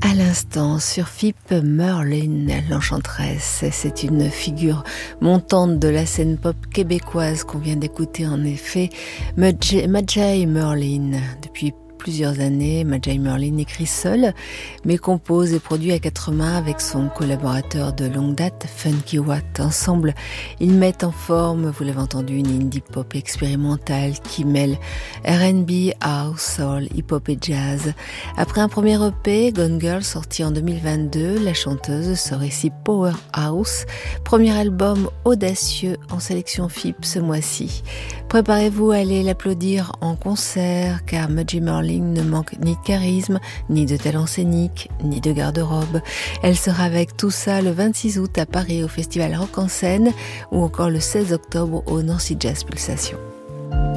À l'instant, sur Pip Merlin, l'enchanteresse, c'est une figure montante de la scène pop québécoise qu'on vient d'écouter en effet, Majay Merlin. Depuis plusieurs années, Majay Merlin écrit seul, mais compose et produit à quatre mains avec son collaborateur de longue date, Funky Watt. Ensemble, ils mettent en forme, vous l'avez entendu, une indie pop expérimentale qui mêle R&B, house, soul, hip-hop et jazz. Après un premier EP, Gone Girl, sorti en 2022, la chanteuse sort ici Powerhouse, premier album audacieux en sélection FIP ce mois-ci. Préparez-vous à aller l'applaudir en concert, car Majay Merlin ne manque ni de charisme, ni de talent scénique, ni de garde-robe. Elle sera avec tout ça le 26 août à Paris au Festival Rock en Seine ou encore le 16 octobre au Nancy Jazz Pulsation.